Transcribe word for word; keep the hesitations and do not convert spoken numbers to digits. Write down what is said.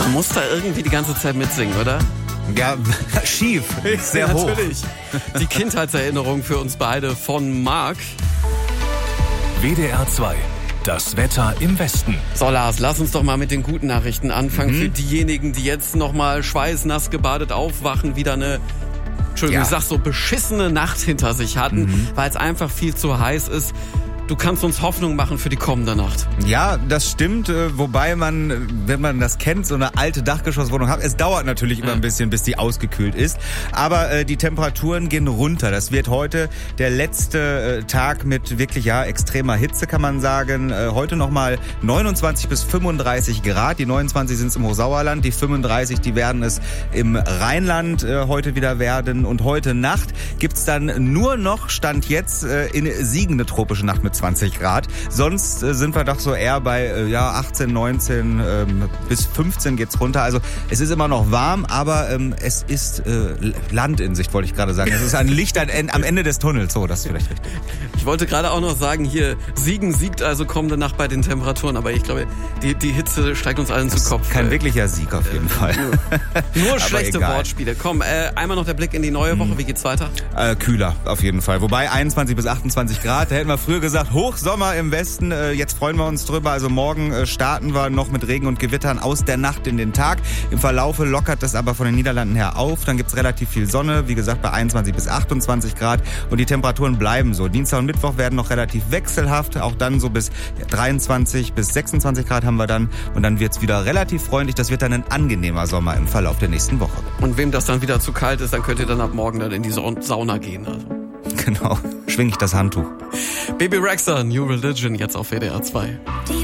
Man muss da irgendwie die ganze Zeit mitsingen, oder? Ja, schief. Sehr ja, hoch. Natürlich. Die Kindheitserinnerung für uns beide von Marc. W D R zwei. Das Wetter im Westen. So, Lars, lass uns doch mal mit den guten Nachrichten anfangen. Mhm. Für diejenigen, die jetzt noch mal schweißnass gebadet aufwachen, wieder eine, Entschuldigung, ja. ich sag so, beschissene Nacht hinter sich hatten, mhm. weil es einfach viel zu heiß ist. Du kannst uns Hoffnung machen für die kommende Nacht. Ja, das stimmt, wobei man, wenn man das kennt, so eine alte Dachgeschosswohnung hat, es dauert natürlich immer ein bisschen, bis die ausgekühlt ist, aber äh, die Temperaturen gehen runter. Das wird heute der letzte äh, Tag mit wirklich ja extremer Hitze, kann man sagen. Äh, heute nochmal neunundzwanzig bis fünfunddreißig Grad. Die neunundzwanzig sind es im Hochsauerland, die fünfunddreißig, die werden es im Rheinland äh, heute wieder werden. Und heute Nacht gibt's dann nur noch, Stand jetzt, äh, in Siegen eine tropische Nacht mit zwanzig Grad. Sonst äh, sind wir doch so eher bei äh, ja achtzehn, neunzehn ähm, bis fünfzehn geht's runter. Also es ist immer noch warm, aber ähm, es ist äh, Land in Sicht, wollte ich gerade sagen. Es ist ein Licht an, am Ende des Tunnels. So, das ist vielleicht richtig. Ich wollte gerade auch noch sagen, hier Siegen siegt also kommende Nacht bei den Temperaturen, aber ich glaube, die, die Hitze steigt uns allen das zu Kopf. Kein wirklicher Sieg auf jeden äh, Fall. Nur, nur schlechte egal. Wortspiele. Komm, äh, einmal noch der Blick in die neue Woche. Wie geht's weiter? Äh, kühler auf jeden Fall. Wobei einundzwanzig bis achtundzwanzig Grad, da hätten wir früher gesagt, Hochsommer im Westen. Äh, jetzt freuen wir uns drüber. Also morgen äh, starten wir noch mit Regen und Gewittern aus der Nacht in den Tag. Im Verlaufe lockert das aber von den Niederlanden her auf. Dann gibt's relativ viel Sonne. Wie gesagt, bei einundzwanzig bis achtundzwanzig Grad. Und die Temperaturen bleiben so. Dienstag und Mittwoch werden noch relativ wechselhaft. Auch dann so bis dreiundzwanzig bis sechsundzwanzig Grad haben wir dann. Und dann wird's wieder relativ freundlich. Das wird dann ein angenehmer Sommer im Verlauf der nächsten Woche. Und wem das dann wieder zu kalt ist, dann könnt ihr dann ab morgen dann in die Sauna gehen. Also. Genau. Schwing ich das Handtuch. Bebe Rexha, New Religion, jetzt auf W D R zwei.